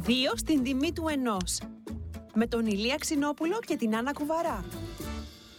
2 στην τιμή του 1. Με τον Ηλία Ξινόπουλο και την Άννα Κουβαρά.